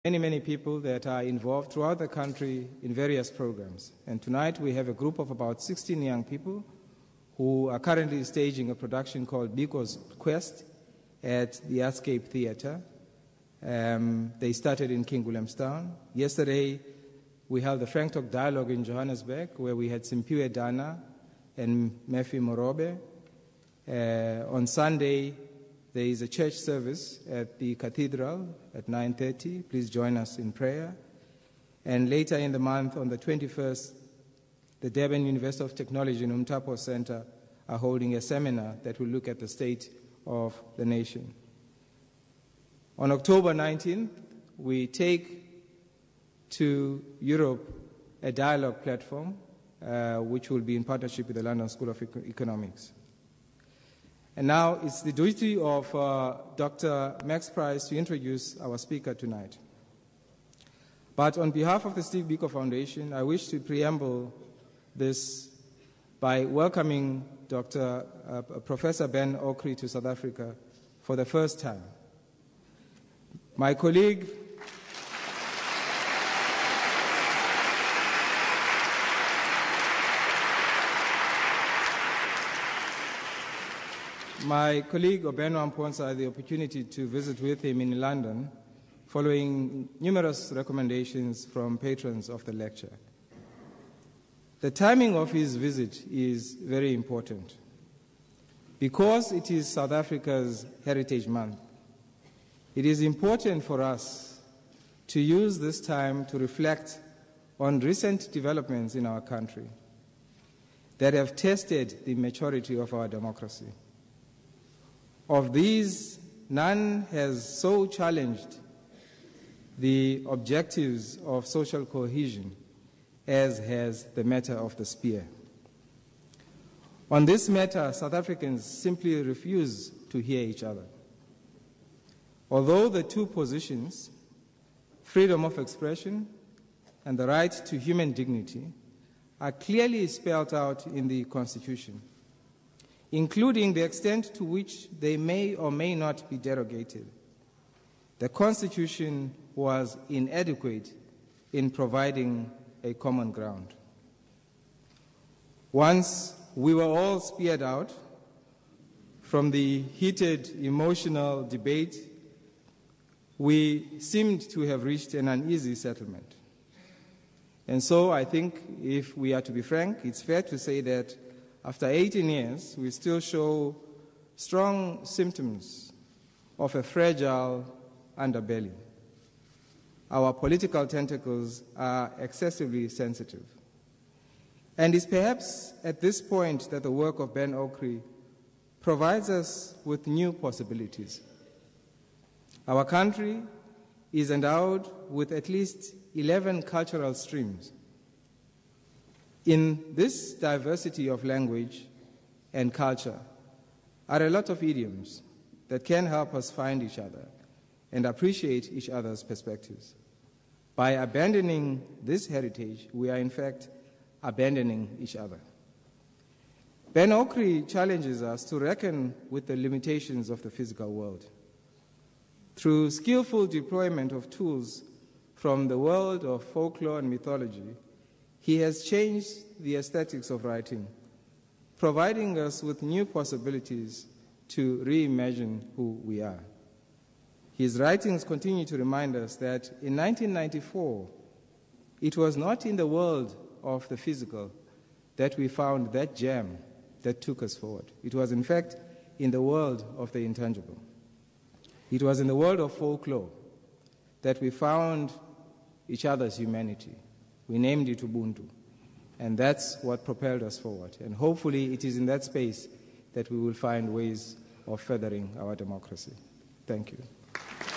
many people that are involved throughout the country in various programs. And tonight we have a group of about 16 young people who are currently staging a production called Biko's Quest at the Artscape Theatre. They started in King Williamstown. Yesterday we held the Frank Talk Dialogue in Johannesburg, where we had Simpiwe Dana and Murphy Morobe. On Sunday there is a church service at the cathedral at 9:30. Please join us in prayer. And later in the month, on the 21st, the Durban University of Technology and Umtapo Center are holding a seminar that will look at the state of the nation. On October 19th, we take to Europe a dialogue platform which will be in partnership with the London School of Economics. And now it's the duty of Dr. Max Price to introduce our speaker tonight. But on behalf of the Steve Biko Foundation, I wish to preamble this by welcoming Professor Ben Okri to South Africa for the first time. My colleague, Obenwa Mponsa had the opportunity to visit with him in London following numerous recommendations from patrons of the lecture. The timing of his visit is very important because it is South Africa's Heritage Month. It is important for us to use this time to reflect on recent developments in our country that have tested the maturity of our democracy. Of these, none has so challenged the objectives of social cohesion as has the matter of the spear. On this matter, South Africans simply refuse to hear each other. Although the two positions, freedom of expression and the right to human dignity, are clearly spelled out in the Constitution, including the extent to which they may or may not be derogated, the Constitution was inadequate in providing a common ground. Once we were all speared out from the heated, emotional debate, we seemed to have reached an uneasy settlement. And so I think, if we are to be frank, it's fair to say that after 18 years, we still show strong symptoms of a fragile underbelly. Our political tentacles are excessively sensitive. And it's perhaps at this point that the work of Ben Okri provides us with new possibilities. Our country is endowed with at least 11 cultural streams. In this diversity of language and culture are a lot of idioms that can help us find each other and appreciate each other's perspectives. By abandoning this heritage, we are in fact abandoning each other. Ben Okri challenges us to reckon with the limitations of the physical world. Through skillful deployment of tools from the world of folklore and mythology, he has changed the aesthetics of writing, providing us with new possibilities to reimagine who we are. His writings continue to remind us that in 1994, it was not in the world of the physical that we found that gem that took us forward. It was, in fact, in the world of the intangible. It was in the world of folklore that we found each other's humanity. We named it Ubuntu, and that's what propelled us forward. And hopefully it is in that space that we will find ways of furthering our democracy. Thank you.